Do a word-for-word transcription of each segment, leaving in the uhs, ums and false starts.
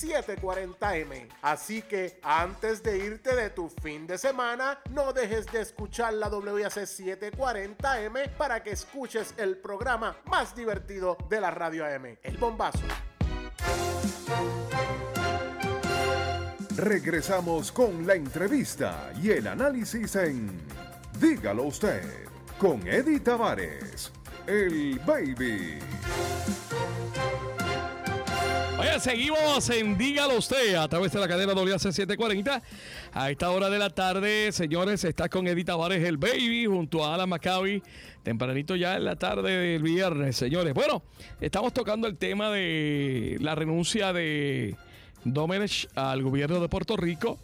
setecientos cuarenta eme. Así que antes de irte de tu fin de semana, no dejes de escuchar la W A C setecientos cuarenta eme para que escuches el programa más divertido de la radio A M, El Bombazo. Regresamos con la entrevista y el análisis en Dígalo Usted, con Eddie Tavares, el Baby. Oye, seguimos en Dígalo Usted a través de la cadena W A C setecientos cuarenta. A esta hora de la tarde, señores, está con Eddie Tavares, el Baby, junto a Alan Maccabi, tempranito ya en la tarde del viernes, señores. Bueno, estamos tocando el tema de la renuncia de Domenech al gobierno de Puerto Rico.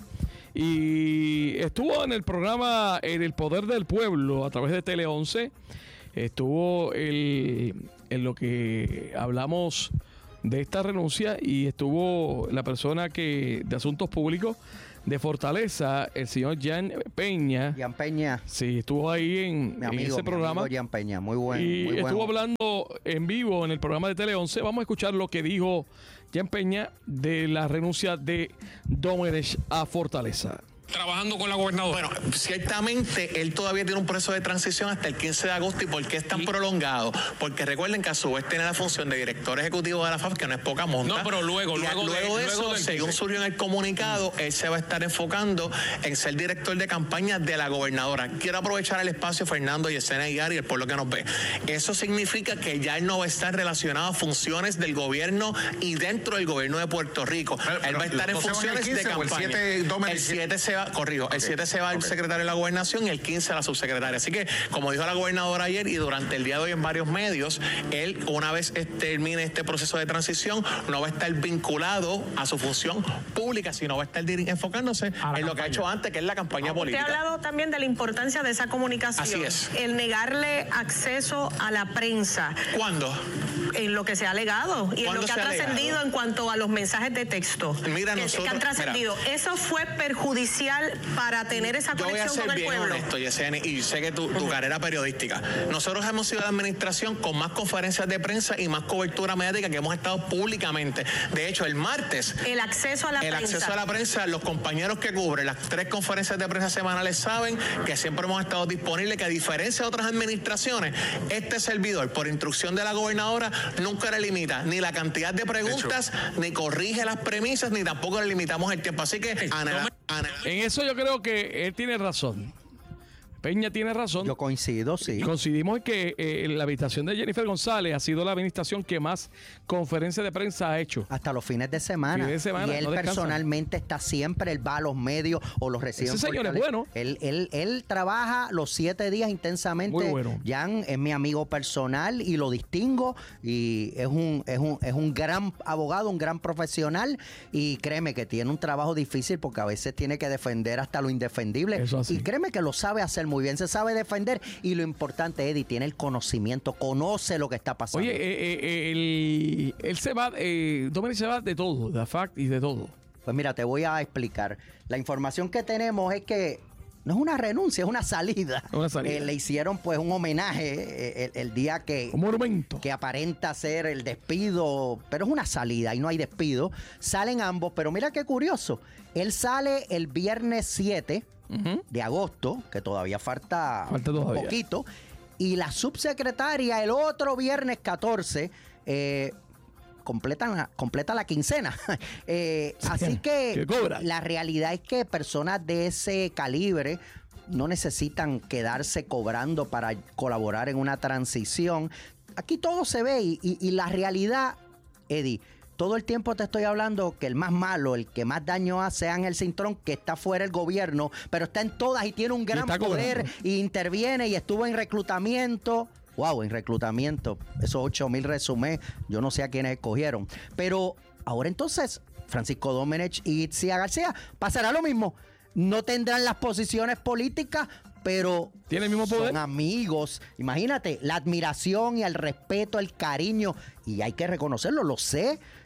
Y estuvo en el programa En el Poder del Pueblo a través de Tele once. Estuvo el, en lo que hablamos de esta renuncia y estuvo la persona que de Asuntos Públicos de Fortaleza, el señor Jan Peña. Jan Peña. Sí, estuvo ahí en, mi amigo, en ese mi programa. Amigo Jan Peña, muy bueno. Y muy estuvo bueno. hablando en vivo en el programa de Tele once. Vamos a escuchar lo que dijo Jan Peña de la renuncia de Domenech a Fortaleza. Trabajando con la gobernadora. Bueno, ciertamente él todavía tiene un proceso de transición hasta el quince de agosto. ¿Y por qué es tan prolongado? Porque recuerden que a su vez tiene la función de director ejecutivo de la F A P, que no es poca monta. No, pero luego, y luego, luego de, de eso, luego según quince. surgió en el comunicado, él se va a estar enfocando en ser director de campaña de la gobernadora. Quiero aprovechar el espacio, Fernando, Yesenia y Gary, el pueblo que nos ve. Eso significa que ya él no va a estar relacionado a funciones del gobierno y dentro del gobierno de Puerto Rico. Pero, él va a estar en funciones de campaña. El siete se va, corrijo, el siete se va el okay. secretario de la gobernación y el quince a la subsecretaria. Así que, como dijo la gobernadora ayer y durante el día de hoy en varios medios, él, una vez termine este proceso de transición, no va a estar vinculado a su función pública, sino va a estar enfocándose en campaña. Lo que ha hecho antes, que es la campaña política. Usted ha hablado también de la importancia de esa comunicación. Así es. El negarle acceso a la prensa. ¿Cuándo? En lo que se ha alegado y en lo que ha trascendido en cuanto a los mensajes de texto. Mira, que, nosotros, que han trascendido. ¿Eso fue perjudicial para tener esa conexión con el pueblo? Yo voy a ser bien honesto, Yesenia, y sé que tu, tu carrera periodística. Nosotros hemos sido la administración con más conferencias de prensa y más cobertura mediática que hemos estado públicamente. De hecho, el martes... El acceso a la el prensa. El acceso a la prensa, los compañeros que cubren las tres conferencias de prensa semanales saben que siempre hemos estado disponibles, que a diferencia de otras administraciones, este servidor, por instrucción de la gobernadora, nunca le limita ni la cantidad de preguntas, de ni corrige las premisas, ni tampoco le limitamos el tiempo. Así que, Ana, Ana, en eso yo creo que él tiene razón. Peña tiene razón. Yo coincido, sí. Coincidimos en que eh, la administración de Jennifer González ha sido la administración que más conferencias de prensa ha hecho. Hasta los fines de semana. Fines de semana y él no personalmente está siempre, él va a los medios o los recibe. Ese señor es bueno. Él, él, él trabaja los siete días intensamente. Muy bueno. Jan es mi amigo personal y lo distingo. Y es un, es un, es un gran abogado, un gran profesional. Y créeme que tiene un trabajo difícil porque a veces tiene que defender hasta lo indefendible. Eso así. Y créeme que lo sabe hacer muy bien, se sabe defender y lo importante, Eddie, tiene el conocimiento, conoce lo que está pasando. Oye, eh, eh, él, él se va, eh, Domenech se va de todo, de fact y de todo. Pues mira, te voy a explicar. La información que tenemos es que no es una renuncia, es una salida. Una salida. Eh, le hicieron pues un homenaje eh, el, el día que... Un monumento. Que aparenta ser el despido, pero es una salida y no hay despido. Salen ambos, pero mira qué curioso. Él sale el viernes siete uh-huh. de agosto, que todavía falta, falta todavía. un poquito. Y la subsecretaria el otro viernes catorce... Eh, Completan, completa la quincena. eh, sí, así que la realidad es que personas de ese calibre no necesitan quedarse cobrando para colaborar en una transición. Aquí todo se ve y, y, y la realidad, Eddie, todo el tiempo te estoy hablando que el más malo, el que más daño hace es Ángel Cintrón, que está fuera del gobierno, pero está en todas y tiene un gran poder y interviene y estuvo en reclutamiento. Wow, en reclutamiento, esos ocho mil resumés, yo no sé a quiénes escogieron. Pero ahora entonces, Francisco Domenech y Itzia García, pasará lo mismo. No tendrán las posiciones políticas, pero ¿tiene el mismo poder? Son amigos. Imagínate, la admiración y el respeto, el cariño, y hay que reconocerlo, lo sé.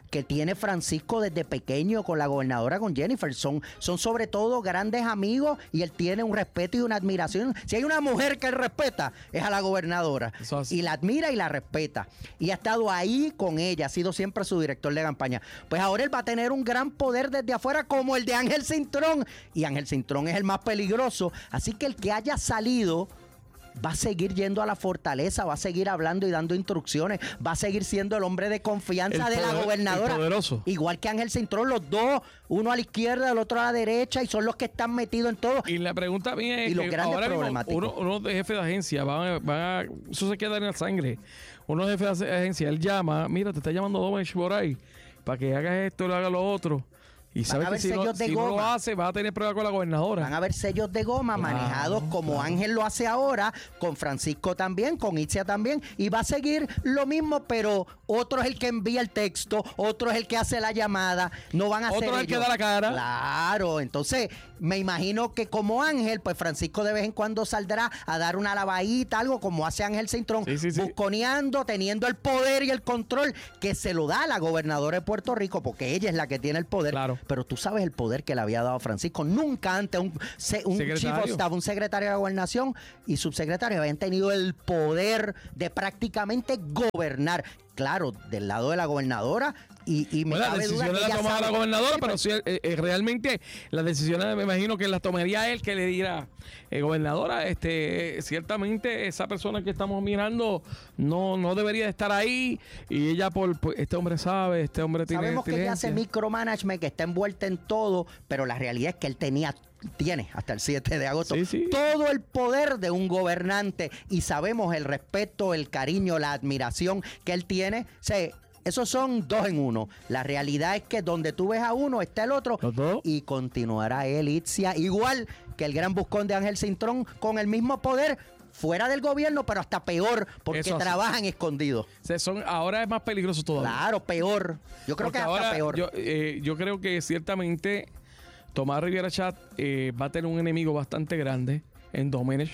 que tiene Francisco desde pequeño con la gobernadora, con Jennifer. Son, son sobre todo grandes amigos y él tiene un respeto y una admiración. Si hay una mujer que él respeta, es a la gobernadora. Y la admira y la respeta. Y ha estado ahí con ella, ha sido siempre su director de campaña. Pues ahora él va a tener un gran poder desde afuera como el de Ángel Cintrón. Y Ángel Cintrón es el más peligroso. Así que el que haya salido va a seguir yendo a la fortaleza, va a seguir hablando y dando instrucciones, va a seguir siendo el hombre de confianza el de poder, la gobernadora. El poderoso. Igual que Ángel Cintrón, los dos, uno a la izquierda, el otro a la derecha, y son los que están metidos en todo. Y la pregunta mía es que ahora uno, uno de jefe de agencia, van, van a, eso se queda en la sangre. Uno de jefe de agencia, él llama, mira, te está llamando Dominic por ahí, para que hagas esto y haga lo otro. Y sabes que si, no, si no lo hace, va a tener prueba con la gobernadora. Van a haber sellos de goma claro, manejados como claro. Ángel lo hace ahora, con Francisco también, con Itzia también, y va a seguir lo mismo, pero otro es el que envía el texto, otro es el que hace la llamada, no van a ser Otro es el que da la cara. Claro, entonces me imagino que como Ángel, pues Francisco de vez en cuando saldrá a dar una lavadita, algo como hace Ángel Cintrón, sí, sí, sí. busconeando, teniendo el poder y el control que se lo da a la gobernadora de Puerto Rico, porque ella es la que tiene el poder. Claro. Pero tú sabes el poder que le había dado Francisco. Nunca antes un, un chief of staff, un secretario de la gobernación y subsecretario habían tenido el poder de prácticamente gobernar. Claro, del lado de la gobernadora. Y, y me bueno, la decisión la tomaba la gobernadora, sí, pero sí, eh, eh, realmente las decisiones me imagino que las tomaría él, que le dirá, eh, gobernadora, este, eh, ciertamente esa persona que estamos mirando no, no debería de estar ahí, y ella por, por este hombre sabe, este hombre tiene Sabemos que ella hace micromanagement, que está envuelta en todo, pero la realidad es que él tenía tiene hasta el siete de agosto sí, sí. todo el poder de un gobernante, y sabemos el respeto, el cariño, la admiración que él tiene. O sea, esos son dos en uno. La realidad es que donde tú ves a uno está el otro, y continuará él, Itzia, igual que el gran buscón de Ángel Cintrón, con el mismo poder fuera del gobierno, pero hasta peor, porque trabajan escondidos. O sea, son, ahora es más peligroso todavía. Claro, peor. Yo creo porque que hasta ahora, peor. Yo, eh, yo creo que ciertamente Tomás Rivera Chatz eh, va a tener un enemigo bastante grande en Domenech.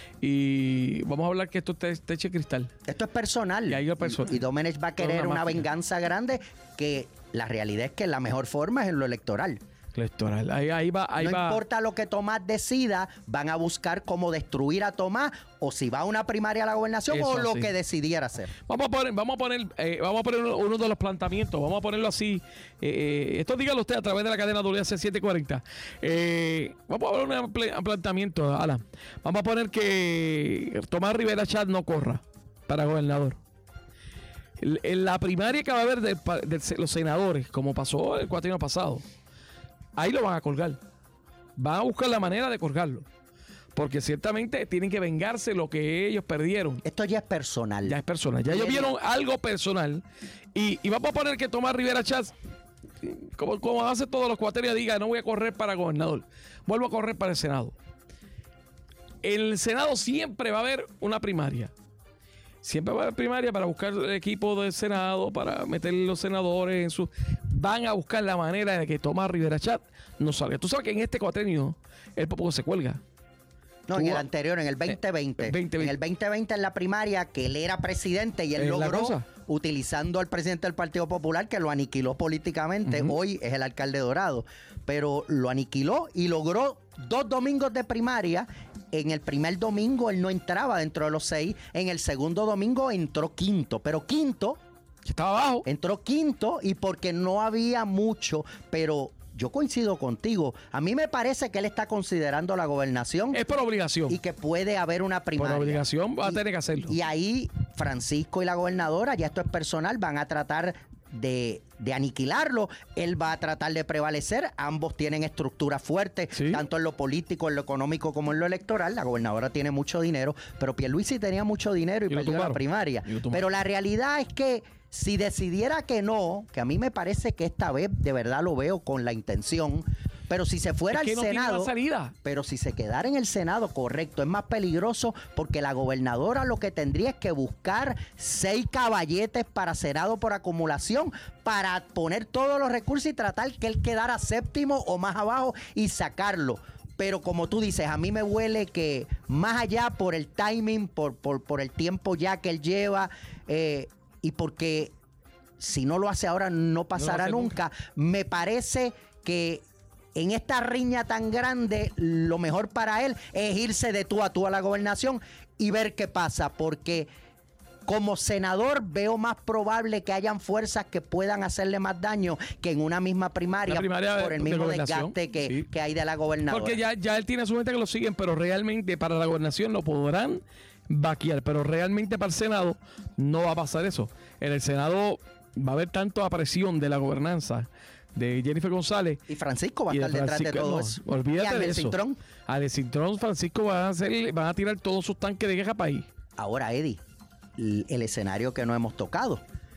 Y vamos a hablar que esto es teche cristal. Esto es personal. Y, ahí es personal. y Domenech va a querer una, una venganza grande, que la realidad es que la mejor forma es en lo electoral. Electoral. Ahí, ahí va. Ahí no va. importa lo que Tomás decida, van a buscar cómo destruir a Tomás, o si va a una primaria a la gobernación, Eso, o lo sí. que decidiera hacer. Vamos a poner, vamos a poner, eh, vamos a poner uno, uno de los planteamientos, vamos a ponerlo así. Eh, esto dígalo usted a través de la cadena W A C setecientos cuarenta. Eh, vamos a poner un planteamiento, Alan. Vamos a poner que Tomás Rivera Chatz no corra para gobernador. En la primaria que va a haber de, de, de los senadores, como pasó el cuatrienio pasado, ahí lo van a colgar. Van a buscar la manera de colgarlo. Porque ciertamente tienen que vengarse lo que ellos perdieron. Esto ya es personal. Ya es personal. Ya ellos vieron algo personal. Y, y vamos a poner que Tomás Rivera Chatz, como, como hace todos los cuatrienios, diga, no voy a correr para gobernador. Vuelvo a correr para el Senado. En el Senado siempre va a haber una primaria. Siempre va a haber primaria para buscar el equipo del Senado, para meter los senadores en su... Van a buscar la manera de que Tomás Rivera Chatz no salga. Tú sabes que en este cuatrenio el poco se cuelga. No, en el anterior, en el veinte veinte. Eh, veinte veinte. En el veinte veinte, en la primaria, que él era presidente y él logró, utilizando al presidente del Partido Popular, que lo aniquiló políticamente. Uh-huh. Hoy es el alcalde Dorado. Pero lo aniquiló y logró dos domingos de primaria. En el primer domingo él no entraba dentro de los seis. En el segundo domingo entró quinto. Pero quinto... Estaba abajo. Entró quinto, y porque no había mucho, pero... Yo coincido contigo. A mí me parece que él está considerando la gobernación. Es por obligación. Y que puede haber una primaria. Por obligación va y, a tener que hacerlo. Y ahí Francisco y la gobernadora, ya esto es personal, van a tratar de, de aniquilarlo. Él va a tratar de prevalecer. Ambos tienen estructuras fuertes, ¿sí? Tanto en lo político, en lo económico como en lo electoral. La gobernadora tiene mucho dinero, pero Pierluisi tenía mucho dinero y, y perdió la primaria. Pero la realidad es que si decidiera que no, que a mí me parece que esta vez de verdad lo veo con la intención, pero si se fuera es que al no Senado, tiene salida. Pero si se quedara en el Senado, correcto, es más peligroso, porque la gobernadora lo que tendría es que buscar seis caballetes para Senado por acumulación, para poner todos los recursos y tratar que él quedara séptimo o más abajo y sacarlo. Pero como tú dices, a mí me huele que más allá por el timing, por, por, por el tiempo ya que él lleva, eh, y porque si no lo hace ahora, no pasará no nunca. nunca. Me parece que en esta riña tan grande, lo mejor para él es irse de tú a tú a la gobernación y ver qué pasa, porque como senador veo más probable que hayan fuerzas que puedan hacerle más daño que en una misma primaria, primaria por el mismo de desgaste que, sí. que hay de la gobernadora. Porque ya, ya él tiene a su gente que lo siguen, pero realmente para la gobernación lo podrán vaquear, pero realmente para el Senado no va a pasar eso. En el Senado va a haber tanto presión de la gobernanza de Jennifer González. Y Francisco va a estar detrás de todo no, eso. Olvídate de eso. Cintrón. Al Cintrón, Francisco van a, hacer, van a tirar todos sus tanques de guerra para ahí. Ahora, Eddie, el escenario que no hemos tocado.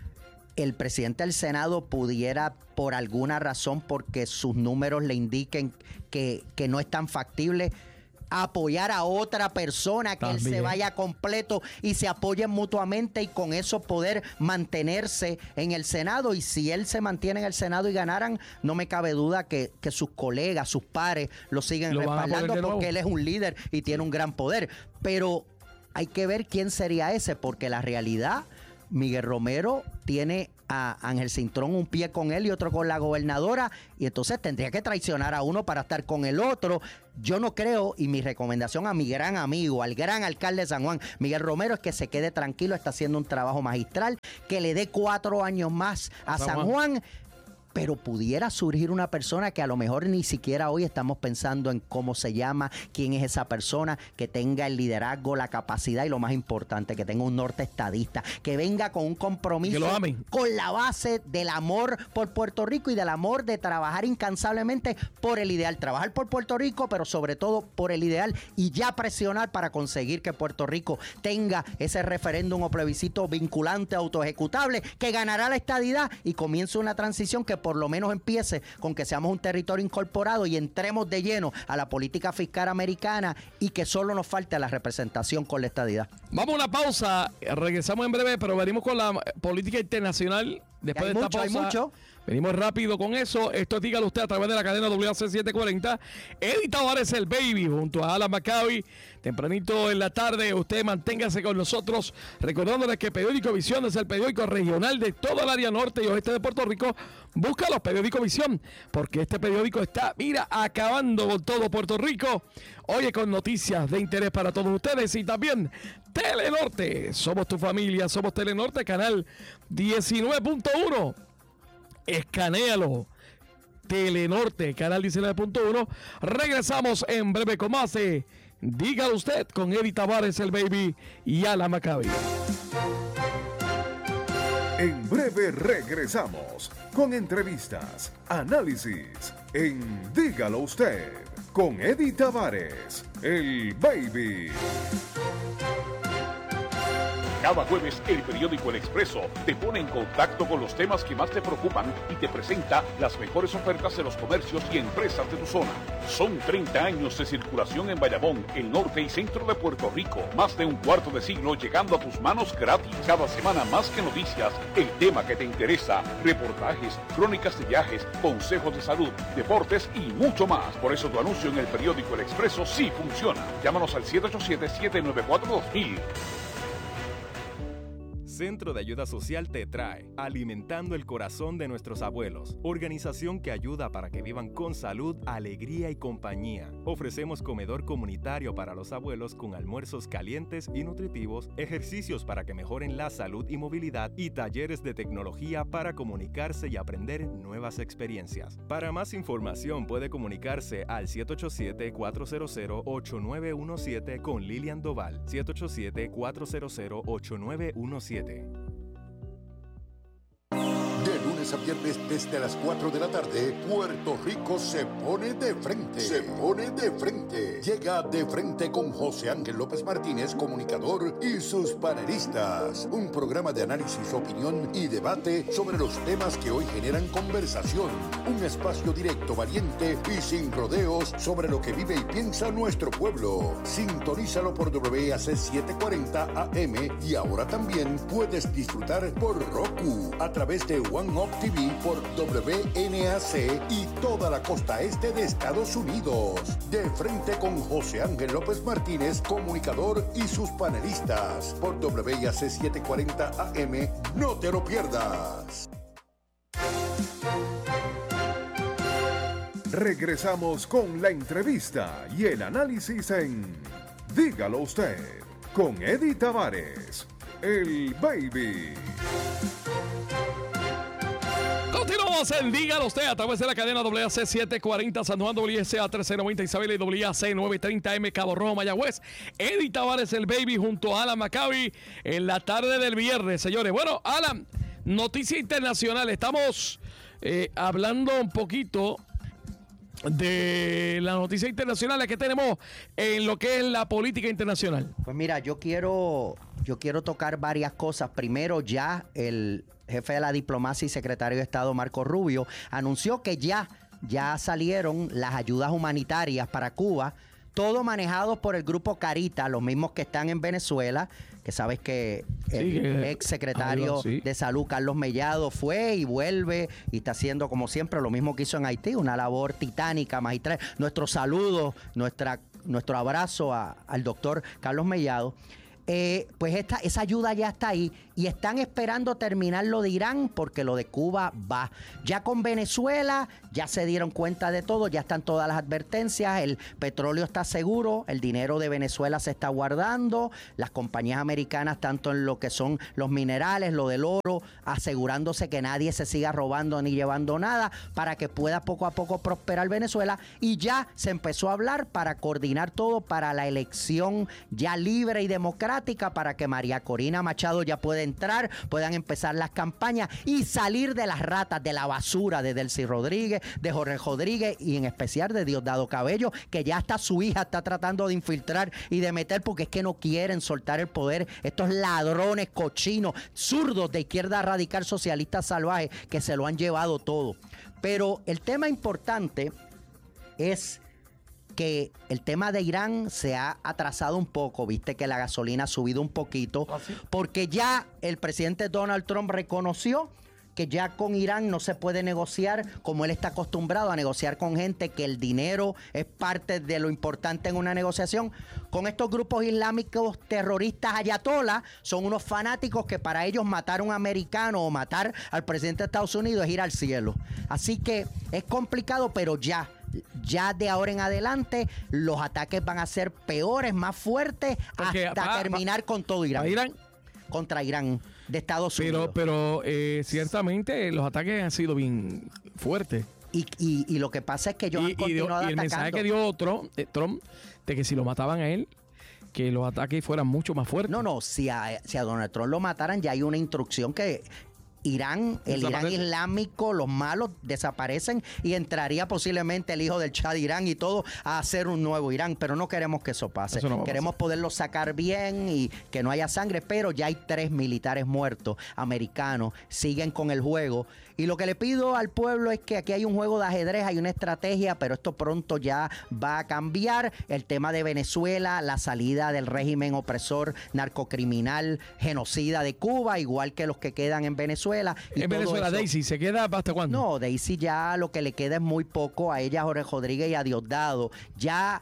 El presidente del Senado pudiera, por alguna razón, porque sus números le indiquen que, que no es tan factible, apoyar a otra persona, que También. él se vaya completo y se apoyen mutuamente y con eso poder mantenerse en el Senado. Y si él se mantiene en el Senado y ganaran, no me cabe duda que, que sus colegas, sus pares lo siguen lo respaldando porque él es un líder y tiene un gran poder. Pero hay que ver quién sería ese, porque la realidad, Miguel Romero tiene a Ángel Cintrón un pie con él y otro con la gobernadora, y entonces tendría que traicionar a uno para estar con el otro. Yo no creo, y mi recomendación a mi gran amigo, al gran alcalde de San Juan, Miguel Romero, es que se quede tranquilo, está haciendo un trabajo magistral, que le dé cuatro años más a San Juan. Pero pudiera surgir una persona que a lo mejor ni siquiera hoy estamos pensando en cómo se llama, quién es esa persona, que tenga el liderazgo, la capacidad y lo más importante, que tenga un norte estadista, que venga con un compromiso con la base del amor por Puerto Rico y del amor de trabajar incansablemente por el ideal. Trabajar por Puerto Rico, pero sobre todo por el ideal, y ya presionar para conseguir que Puerto Rico tenga ese referéndum o plebiscito vinculante, autoejecutable, que ganará la estadidad y comience una transición que por lo menos empiece con que seamos un territorio incorporado y entremos de lleno a la política fiscal americana y que solo nos falte la representación con la estadidad. Vamos a una pausa, regresamos en breve, pero venimos con la política internacional después de esta mucho, pausa. Hay mucho. Venimos rápido con eso. Esto es Dígalo Usted a través de la cadena W A C setecientos cuarenta. Eddie Tavares, el baby, junto a Alan Maccabi. Tempranito en la tarde, usted manténgase con nosotros. Recordándoles que Periódico Visión es el periódico regional de toda el área norte y oeste de Puerto Rico. Búscalo, Periódico Visión, porque este periódico está, mira, acabando con todo Puerto Rico. Oye, con noticias de interés para todos ustedes y también Telenorte. Somos tu familia, somos Telenorte, canal diecinueve punto uno. Escanéalo. Telenorte, canal diecinueve punto uno. Regresamos en breve con más de Dígalo Usted con Eddie Tavares, el baby, y Alan Maccabi. En breve regresamos con entrevistas, análisis en Dígalo Usted con Eddie Tavares, el baby. Cada jueves, el periódico El Expreso te pone en contacto con los temas que más te preocupan y te presenta las mejores ofertas de los comercios y empresas de tu zona. Son treinta años de circulación en Bayamón, el norte y centro de Puerto Rico. Más de un cuarto de siglo llegando a tus manos gratis. Cada semana más que noticias, el tema que te interesa, reportajes, crónicas de viajes, consejos de salud, deportes y mucho más. Por eso tu anuncio en el periódico El Expreso sí funciona. Llámanos al siete ocho siete, siete nueve cuatro, dos mil. Centro de Ayuda Social te trae Alimentando el Corazón de Nuestros Abuelos, organización que ayuda para que vivan con salud, alegría y compañía. Ofrecemos comedor comunitario para los abuelos con almuerzos calientes y nutritivos, ejercicios para que mejoren la salud y movilidad y talleres de tecnología para comunicarse y aprender nuevas experiencias. Para más información puede comunicarse al siete ocho siete, cuatro cero cero, ocho nueve uno siete con Lilian Doval, siete ocho siete, cuatro cero cero, ocho nueve uno siete. De lunes a viernes desde las cuatro de la tarde, Puerto Rico se pone de frente. Se pone de frente. Llega De Frente con José Ángel López Martínez, comunicador, y sus panelistas. Un programa de análisis, opinión y debate sobre los temas que hoy generan conversación. Un espacio directo, valiente y sin rodeos sobre lo que vive y piensa nuestro pueblo. Sintonízalo por W A C setecientos cuarenta A M y ahora también puedes disfrutar por Roku a través de One Up T V por W N A C y toda la costa este de Estados Unidos. De Frente con José Ángel López Martínez, comunicador, y sus panelistas por W A C setecientos cuarenta A M. No te lo pierdas. Regresamos con la entrevista y el análisis en Dígalo Usted, con Eddie Tavares, el Baby. Continuamos en Dígalo Usted a través de la cadena W A C setecientos cuarenta San Juan, W S A trescientos noventa Isabela y W A C novecientos treinta M Cabo Rojo, Mayagüez. Eddie Tavares, el Baby, junto a Alan Maccabi en la tarde del viernes, señores. Bueno, Alan, noticia internacional. Estamos eh, hablando un poquito de las noticias internacionales que tenemos en lo que es la política internacional. Pues mira, yo quiero, yo quiero tocar varias cosas. Primero, ya el jefe de la diplomacia y secretario de Estado, Marco Rubio, anunció que ya, ya salieron las ayudas humanitarias para Cuba, todo manejado por el grupo Carita, los mismos que están en Venezuela, que sabes que el sí, eh, ex secretario sí. de Salud, Carlos Mellado, fue y vuelve y está haciendo, como siempre, lo mismo que hizo en Haití, una labor titánica, magistral. Nuestro saludo, nuestra, nuestro abrazo a, al doctor Carlos Mellado. Eh, pues esta, esa ayuda ya está ahí y están esperando terminar lo de Irán porque lo de Cuba va. Ya con Venezuela ya se dieron cuenta de todo, ya están todas las advertencias, el petróleo está seguro, el dinero de Venezuela se está guardando, las compañías americanas tanto en lo que son los minerales, lo del oro, asegurándose que nadie se siga robando ni llevando nada para que pueda poco a poco prosperar Venezuela, y ya se empezó a hablar para coordinar todo para la elección ya libre y democrática, para que María Corina Machado ya pueda entrar, puedan empezar las campañas y salir de las ratas, de la basura de Delcy Rodríguez, de Jorge Rodríguez y en especial de Diosdado Cabello, que ya hasta su hija está tratando de infiltrar y de meter porque es que no quieren soltar el poder. Estos ladrones, cochinos, zurdos de izquierda radical socialista salvaje que se lo han llevado todo. Pero el tema importante es que el tema de Irán se ha atrasado un poco, viste que la gasolina ha subido un poquito, ¿ah, sí? Porque ya el presidente Donald Trump reconoció que ya con Irán no se puede negociar como él está acostumbrado a negociar con gente, que el dinero es parte de lo importante en una negociación. Con estos grupos islámicos terroristas ayatolá, son unos fanáticos que para ellos matar a un americano o matar al presidente de Estados Unidos es ir al cielo. Así que es complicado, pero ya. Ya de ahora en adelante los ataques van a ser peores, más fuertes, porque hasta va, terminar va, con todo Irán. Irán. Contra Irán de Estados pero, Unidos. Pero eh, ciertamente los ataques han sido bien fuertes. Y, y, y lo que pasa es que ellos y, han continuado y, dio, y el mensaje que dio Trump, eh, Trump de que si lo mataban a él, que los ataques fueran mucho más fuertes. No, no, si a, si a Donald Trump lo mataran, ya hay una instrucción que Irán, el Irán islámico, los malos desaparecen y entraría posiblemente el hijo del Shah de Irán y todo a hacer un nuevo Irán, pero no queremos que eso pase. Eso no queremos poderlo sacar bien y que no haya sangre, pero ya hay tres militares muertos americanos, siguen con el juego. Y lo que le pido al pueblo es que aquí hay un juego de ajedrez, hay una estrategia, pero esto pronto ya va a cambiar. El tema de Venezuela, la salida del régimen opresor, narcocriminal, genocida de Cuba, igual que los que quedan en Venezuela. Y en Venezuela, eso, Daisy, ¿se queda hasta cuándo? No, Daisy ya lo que le queda es muy poco, a ella, Jorge Rodríguez y a Diosdado. Ya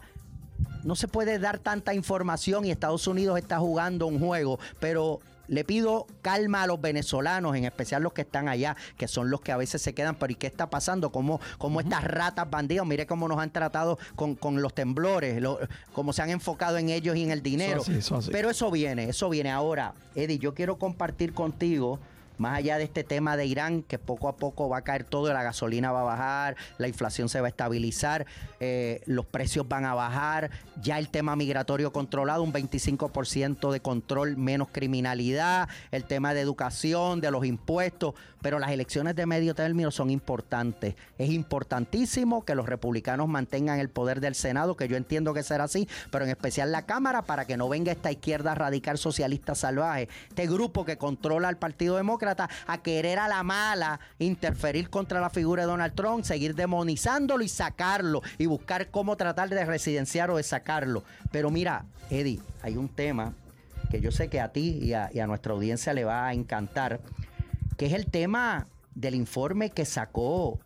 no se puede dar tanta información y Estados Unidos está jugando un juego, pero le pido calma a los venezolanos, en especial los que están allá, que son los que a veces se quedan. Pero ¿y qué está pasando? ¿Cómo, cómo uh-huh. estas ratas bandidos? Mire cómo nos han tratado con, con los temblores, lo, cómo se han enfocado en ellos y en el dinero. Eso así, eso así. Pero eso viene, eso viene. Ahora, Eddie, yo quiero compartir contigo, más allá de este tema de Irán, que poco a poco va a caer todo, la gasolina va a bajar, la inflación se va a estabilizar, eh, los precios van a bajar, ya el tema migratorio controlado, un veinticinco por ciento de control, menos criminalidad, el tema de educación, de los impuestos, pero las elecciones de medio término son importantes. Es importantísimo que los republicanos mantengan el poder del Senado, que yo entiendo que será así, pero en especial la Cámara, para que no venga esta izquierda radical socialista salvaje, este grupo que controla al Partido Demócrata, a querer a la mala interferir contra la figura de Donald Trump, seguir demonizándolo y sacarlo y buscar cómo tratar de residenciar o de sacarlo. Pero mira, Eddie, hay un tema que yo sé que a ti y a, y a nuestra audiencia le va a encantar, que es el tema del informe que sacó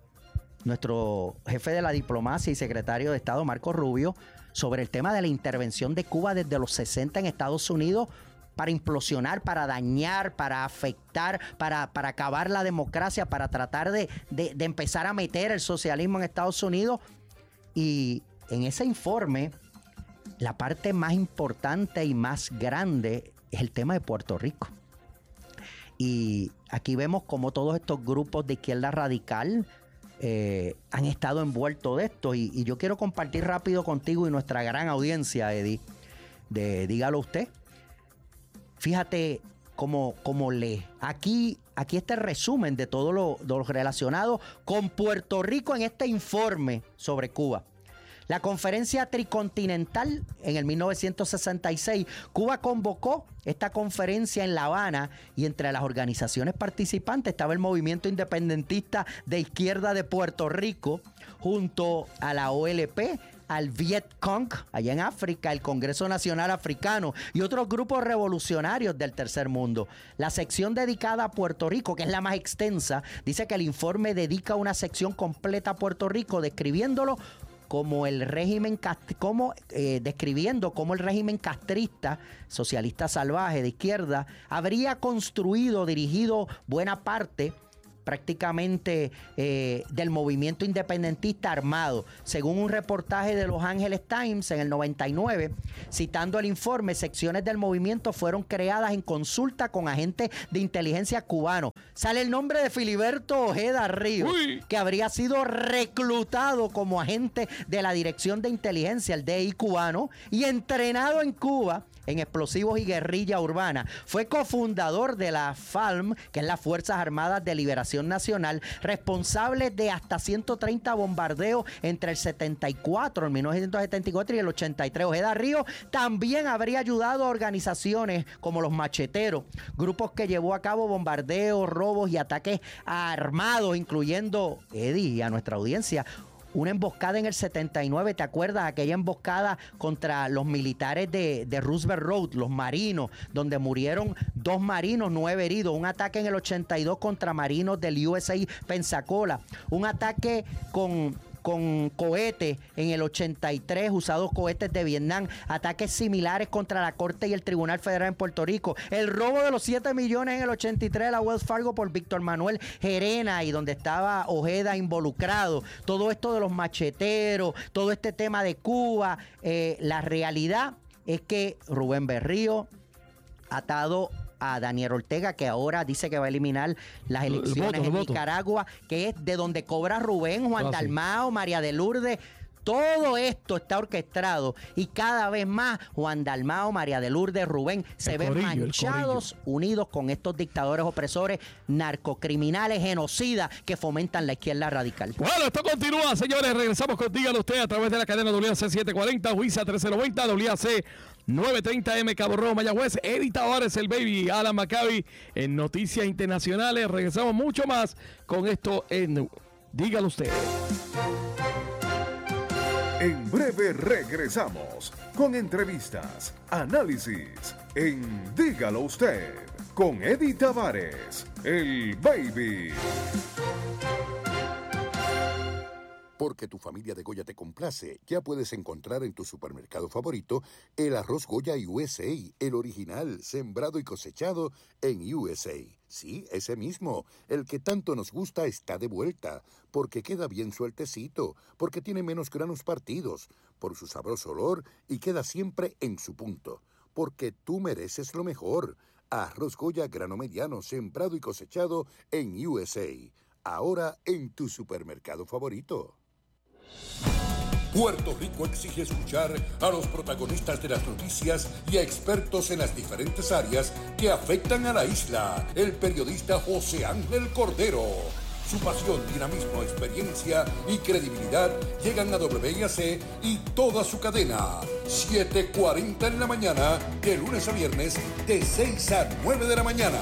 nuestro jefe de la diplomacia y secretario de Estado, Marco Rubio, sobre el tema de la intervención de Cuba desde los sesenta en Estados Unidos para implosionar, para dañar, para afectar, para, para acabar la democracia, para tratar de, de, de empezar a meter el socialismo en Estados Unidos. Y en ese informe, la parte más importante y más grande es el tema de Puerto Rico. Y aquí vemos cómo todos estos grupos de izquierda radical eh, han estado envueltos de esto. Y, y yo quiero compartir rápido contigo y nuestra gran audiencia, Eddie, de Dígalo Usted. Fíjate cómo, cómo lee. Aquí, aquí está el resumen de todo lo, lo relacionado con Puerto Rico en este informe sobre Cuba. La conferencia tricontinental en el mil novecientos sesenta y seis, Cuba convocó esta conferencia en La Habana y entre las organizaciones participantes estaba el movimiento independentista de izquierda de Puerto Rico junto a la O L P, al Vietcong, allá en África, el Congreso Nacional Africano y otros grupos revolucionarios del tercer mundo. La sección dedicada a Puerto Rico, que es la más extensa, dice que el informe dedica una sección completa a Puerto Rico, describiéndolo como el régimen, como, eh, describiendo cómo el régimen castrista, socialista salvaje de izquierda, habría construido, dirigido buena parte prácticamente eh, del movimiento independentista armado. Según un reportaje de Los Angeles Times en el noventa y nueve, citando el informe, secciones del movimiento fueron creadas en consulta con agentes de inteligencia cubanos. Sale el nombre de Filiberto Ojeda Ríos, Uy. que habría sido reclutado como agente de la Dirección de Inteligencia, el D I cubano, y entrenado en Cuba en explosivos y guerrilla urbana. Fue cofundador de la F A L M, que es las Fuerzas Armadas de Liberación Nacional, responsable de hasta ciento treinta bombardeos entre el setenta y cuatro, el mil novecientos setenta y cuatro y el ochenta y tres. Ojeda Ríos también habría ayudado a organizaciones como los Macheteros, grupos que llevó a cabo bombardeos, robos y ataques armados, incluyendo, Eddie, y a nuestra audiencia, una emboscada en el setenta y nueve, ¿te acuerdas? Aquella emboscada contra los militares de, de Roosevelt Road, los marinos, donde murieron dos marinos, nueve heridos. Un ataque en el ochenta y dos contra marinos del U S A Pensacola. Un ataque con... con cohetes en el ochenta y tres, usados cohetes de Vietnam, ataques similares contra la Corte y el Tribunal Federal en Puerto Rico, el robo de los siete millones en el ochenta y tres de la Wells Fargo por Víctor Manuel Gerena y donde estaba Ojeda involucrado, todo esto de los macheteros, todo este tema de Cuba. Eh, la realidad es que Rubén Berrío, atado a Daniel Ortega, que ahora dice que va a eliminar las elecciones voto, en Nicaragua, que es de donde cobra Rubén, Juan ah, Dalmao, sí. María de Lourdes. Todo esto está orquestado y cada vez más Juan Dalmao, María de Lourdes, Rubén se el ven corillo, manchados, unidos con estos dictadores opresores, narcocriminales, genocidas que fomentan la izquierda radical. Bueno, esto continúa, señores. Regresamos con Dígalo Usted a través de la cadena W A C setecientos cuarenta, Huiza trece noventa, W A C novecientos treinta M, Cabo Rojo, Mayagüez. Eddie Tavares, el baby, Alan Maccabi en Noticias Internacionales. Regresamos mucho más con esto en Dígalo Usted. En breve regresamos con entrevistas, análisis en Dígalo Usted con Eddie Tavares, el baby. Porque tu familia de Goya te complace, ya puedes encontrar en tu supermercado favorito el arroz Goya U S A, el original, sembrado y cosechado en U S A. Sí, ese mismo, el que tanto nos gusta está de vuelta, porque queda bien sueltecito, porque tiene menos granos partidos, por su sabroso olor y queda siempre en su punto, porque tú mereces lo mejor. Arroz Goya grano mediano, sembrado y cosechado en U S A. Ahora en tu supermercado favorito. Puerto Rico exige escuchar a los protagonistas de las noticias y a expertos en las diferentes áreas que afectan a la isla. El periodista José Ángel Cordero. Su pasión, dinamismo, experiencia y credibilidad llegan a W A C y toda su cadena. siete cuarenta en la mañana, de lunes a viernes, de seis a nueve de la mañana.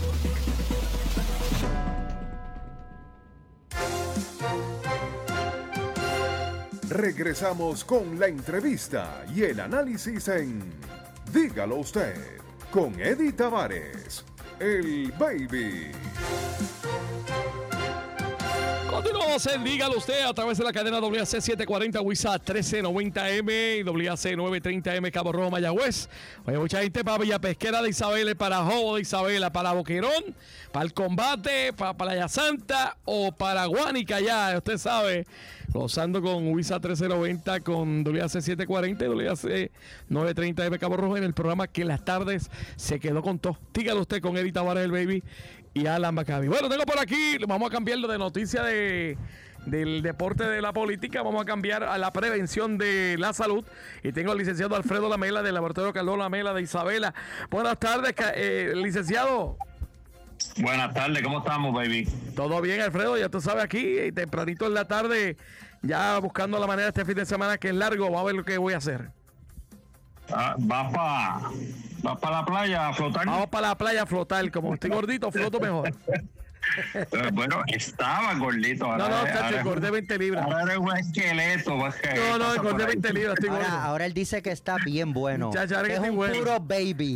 Regresamos con la entrevista y el análisis en Dígalo Usted con Eddie Tavares, el baby. Continuamos en Dígalo Usted a través de la cadena W A C setecientos cuarenta, WISA trece noventa M y W A C novecientos treinta M, Cabo Rojo, Mayagüez. Oye, mucha gente para Villa Pesquera de Isabela, para Jobo de Isabela, para Boquerón, para El Combate, para Playa Santa o para Guánica, ya, usted sabe, gozando con WISA trece noventa, con W A C setecientos cuarenta y W A C novecientos treinta M, Cabo Rojo, en el programa que en las tardes se quedó con todo. Dígalo Usted con Eddie Tavares, el baby, y Alan Maccabi. Bueno, tengo por aquí, vamos a cambiarlo de noticia de, del deporte de la política, vamos a cambiar a la prevención de la salud. Y tengo al licenciado Alfredo Lamela del Laboratorio Caldón Lamela de Isabela. Buenas tardes, eh, licenciado. Buenas tardes, ¿cómo estamos, baby? Todo bien, Alfredo, ya tú sabes, aquí tempranito en la tarde, ya buscando la manera este fin de semana que es largo, vamos a ver lo que voy a hacer. Ah, ¿Vas para vas pa la playa a flotar? Vamos para la playa a flotar, como estoy gordito, floto mejor. Pero, bueno, estaba gordito. Ahora, no, no, ahora, chacho, engordé veinte libras. Ahora eres un esqueleto. No, no, engordé veinte libras, estoy ahora, gordo. Ahora él dice que está bien bueno. Chacho, ahora que que es un bueno. puro baby.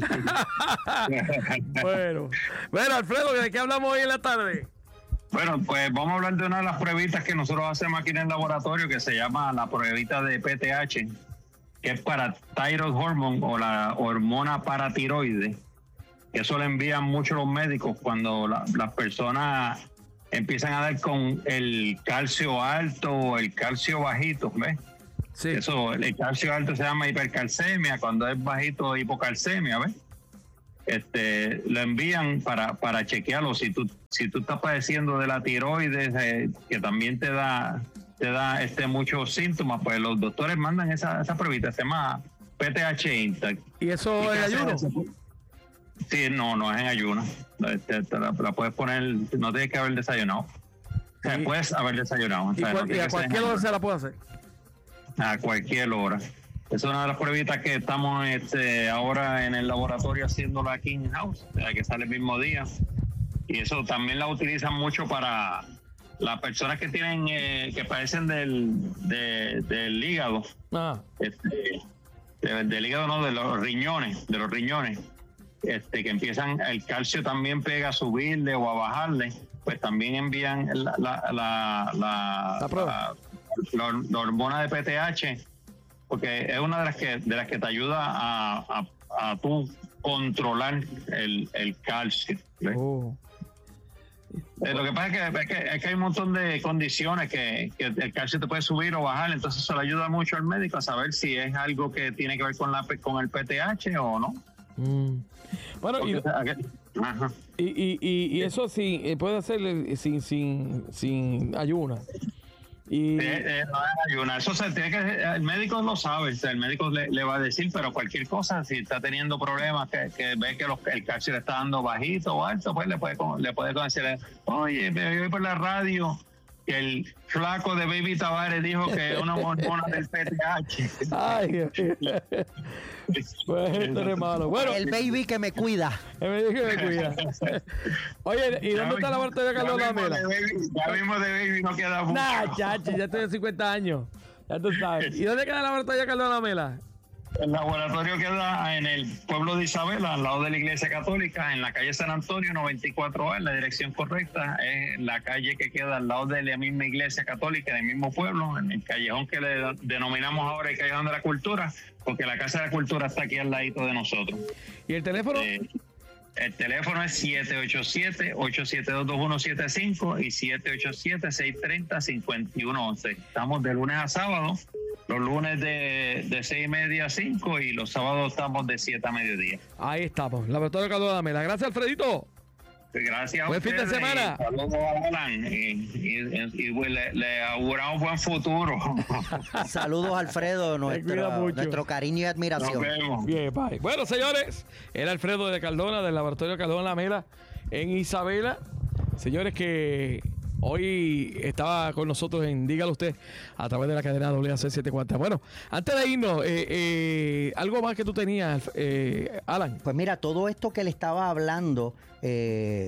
bueno, bueno, Alfredo, ¿de qué hablamos hoy en la tarde? Bueno, pues vamos a hablar de una de las pruebitas que nosotros hacemos aquí en el laboratorio, que se llama la pruebita de P T H, que es para thyroid hormone o la hormona paratiroide. Eso le envían mucho los médicos cuando la, las personas empiezan a dar con el calcio alto o el calcio bajito, ¿ves? Sí. Eso, el calcio alto se llama hipercalcemia, cuando es bajito hipocalcemia, ¿ves? Este, lo envían para, para chequearlo. Si tú, si tú estás padeciendo de la tiroides, eh, que también te da, te da este, muchos síntomas, pues los doctores mandan esa, esa pruebita, se llama P T H Intact. ¿Y eso es ayuno? Sí, no, no es en ayuno. Este, te la, la puedes poner, no tienes que haber desayunado. O sea, Sí. puedes haber desayunado. O ¿Y, sea, cual, no y a tiene que ser en cualquier hora ayuno. se la puede hacer? A cualquier hora. Es una de las pruebitas que estamos este, ahora en el laboratorio haciéndolo aquí en house, que sale el mismo día. Y eso también la utilizan mucho para las personas que tienen, eh, que padecen del, de, del hígado. Ah. Este, de, del hígado no, de los riñones, de los riñones. Este, que empiezan, el calcio también pega a subirle o a bajarle, pues también envían la, la, la, la, la prueba. La, la, la hormona de P T H, porque es una de las que de las que te ayuda a, a, a tú controlar el, el calcio. Oh. Eh, lo que pasa es que, es, que, es que hay un montón de condiciones que, que el calcio te puede subir o bajar, entonces eso le ayuda mucho al médico a saber si es algo que tiene que ver con, la, con el P T H o no. Mm. Bueno, y, Ajá. y, y, y, y eso sí, eh, puede hacer sin, sin, sin ayuna. Y... Eh, eh, no es ayuna. Eso se tiene que, el médico lo sabe, o sea, el médico le, le va a decir, pero cualquier cosa, si está teniendo problemas, que, que ve que los, el calcio le está dando bajito o alto, pues le puede, le puede decir, oye, me oí por la radio que el flaco de Baby Tavares dijo que es una hormona del P T H. Ay, pues esto es malo. Bueno, el baby que me cuida. El baby que me cuida. Oye, ¿y dónde está la laboratorio de Caldón Lamela? Ya mismo de Baby no queda mucho. Nah, chachi, ya tengo cincuenta años. Ya tú sabes. ¿Y dónde queda la laboratorio de Caldón Lamela? El laboratorio queda en el pueblo de Isabela, al lado de la iglesia católica, en la calle San Antonio noventa y cuatro A, en la dirección correcta, es la calle que queda al lado de la misma iglesia católica, del mismo pueblo, en el callejón que le denominamos ahora el Callejón de la Cultura, porque la Casa de la Cultura está aquí al ladito de nosotros. ¿Y el teléfono? Eh, el teléfono es siete ocho siete, ocho siete dos, dos uno siete cinco y siete ocho siete, seis tres cero, cinco uno once. Estamos de lunes a sábado. Los lunes de, de seis y media a cinco y los sábados estamos de siete a mediodía. Ahí estamos, Laboratorio Caldón Lamela. Gracias, Alfredito. Gracias a buen fin de semana. Saludos a Alan y, y, y, y le, le auguramos buen futuro. Saludos, Alfredo, nuestro, nuestro cariño y admiración. Nos vemos. Bien, bye. Bueno, señores, era Alfredo de Caldona, del Laboratorio Caldón Lamela en Isabela. Señores, que hoy estaba con nosotros en Dígalo Usted a través de la cadena W A C setecientos cuarenta. Bueno, antes de irnos, eh, eh, algo más que tú tenías, eh, Alan. Pues mira, todo esto que le estaba hablando, eh,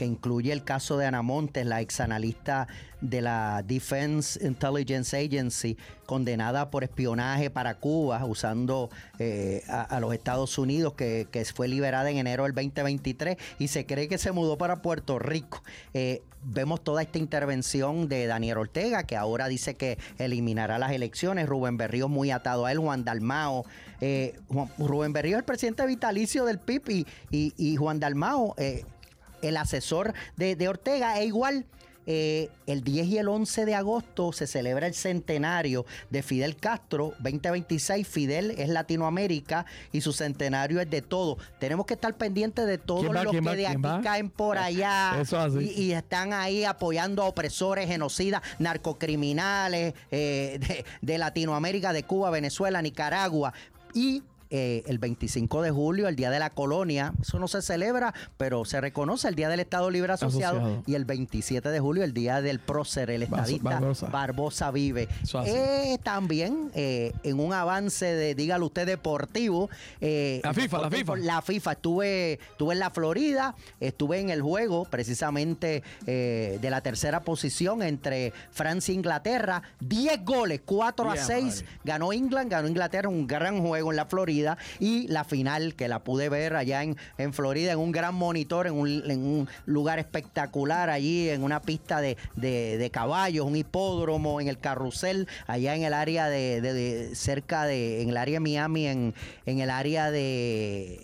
que incluye el caso de Ana Montes, la exanalista de la Defense Intelligence Agency, condenada por espionaje para Cuba, usando eh, a, a los Estados Unidos, que, que fue liberada en enero del veinte veintitrés y se cree que se mudó para Puerto Rico. Eh, vemos toda esta intervención de Daniel Ortega, que ahora dice que eliminará las elecciones. Rubén Berrío muy atado a él, Juan Dalmao. Eh, Juan, Rubén Berrío es el presidente vitalicio del P I B y, y, y Juan Dalmao, eh, el asesor de, de Ortega, e igual. Eh, el diez y el once de agosto se celebra el centenario de Fidel Castro, veinte veintiséis. Fidel es Latinoamérica y su centenario es de todo. Tenemos que estar pendientes de todos los que va, de aquí va? caen por allá y, y están ahí apoyando a opresores, genocidas, narcocriminales eh, de, de Latinoamérica, de Cuba, Venezuela, Nicaragua. Y Eh, el veinticinco de julio, el Día de la Colonia, eso no se celebra, pero se reconoce el Día del Estado Libre Asociado, Asociado. Y el veintisiete de julio, el Día del Prócer, el estadista Barbosa, Barbosa Vive. Eh, también, eh, en un avance de, dígalo usted, deportivo. Eh, la FIFA, deportivo, la FIFA. La FIFA. Estuve, estuve en la Florida, estuve en el juego, precisamente, eh, de la tercera posición entre Francia e Inglaterra. diez goles, cuatro a seis. Ganó England, ganó Inglaterra, un gran juego en la Florida. Y la final, que la pude ver allá en, en Florida, en un gran monitor, en un, en un lugar espectacular, allí en una pista de, de, de caballos, un hipódromo, en el carrusel, allá en el área de, de, de cerca de, en el área de Miami, en, en el área de...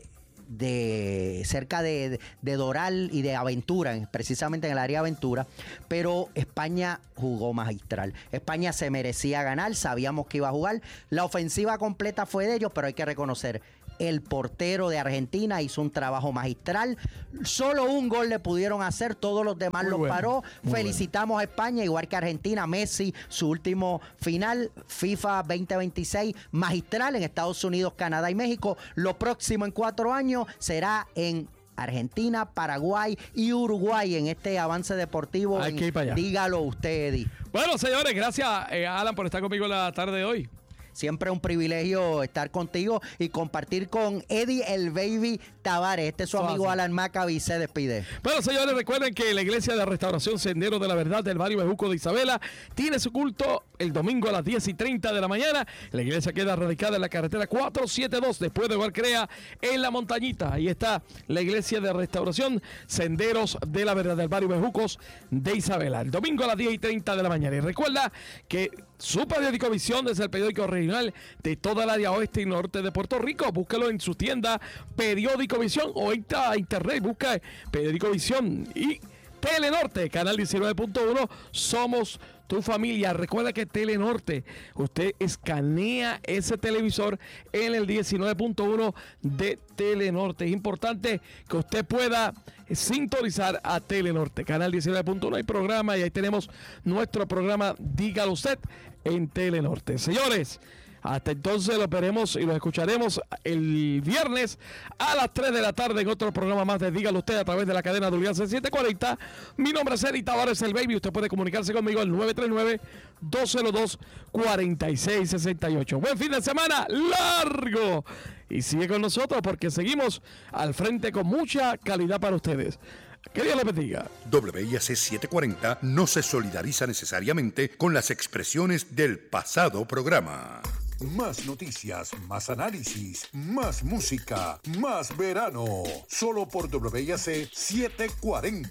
de cerca de, de Doral y de Aventura, precisamente en el área de Aventura, pero España jugó magistral. España se merecía ganar, sabíamos que iba a jugar. La ofensiva completa fue de ellos, pero hay que reconocer, el portero de Argentina hizo un trabajo magistral. Solo un gol le pudieron hacer, todos los demás los bueno, paró. Felicitamos bueno. a España, igual que a Argentina. Messi, su último final, FIFA veinte veintiséis, magistral en Estados Unidos, Canadá y México. Lo próximo en cuatro años será en Argentina, Paraguay y Uruguay en este avance deportivo. Hay que ir para allá. Dígalo usted, Eddie. Bueno, señores, gracias, eh, Alan, por estar conmigo la tarde de hoy. Siempre un privilegio estar contigo y compartir con Eddie el Baby Tavares. Este es su amigo Alan Maccabi, se despide. Bueno, señores, recuerden que la Iglesia de Restauración Sendero de la Verdad del barrio Bejuco de Isabela tiene su culto el domingo a las diez y treinta de la mañana. La iglesia queda radicada en la carretera cuatrocientos setenta y dos, después de Guarcrea, en La Montañita. Ahí está la Iglesia de Restauración Senderos de la Verdad del barrio Bejucos de Isabela. El domingo a las diez y treinta de la mañana. Y recuerda que su periódico Visión es el periódico regional de toda el área oeste y norte de Puerto Rico. Búscalo en su tienda Periódico Visión o entra a internet, busca Periódico Visión. Y Telenorte, canal diecinueve punto uno, somos tu familia. Recuerda que Telenorte, usted escanea ese televisor en el diecinueve punto uno de Telenorte. Es importante que usted pueda sintonizar a Telenorte, canal diecinueve punto uno. Hay programa y ahí tenemos nuestro programa Dígalo Usted en Telenorte. Señores, hasta entonces los veremos y los escucharemos el viernes a las tres de la tarde en otro programa más de Dígalo Usted a través de la cadena W A C setecientos cuarenta. Mi nombre es Eddie Tavares, el Baby. Usted puede comunicarse conmigo al nueve tres nueve, dos cero dos, cuatro seis seis ocho. Buen fin de semana largo. Y sigue con nosotros porque seguimos al frente con mucha calidad para ustedes. Que Dios les bendiga. W I A C setecientos cuarenta no se solidariza necesariamente con las expresiones del pasado programa. Más noticias, más análisis, más música, más verano. Solo por W I A C setecientos cuarenta.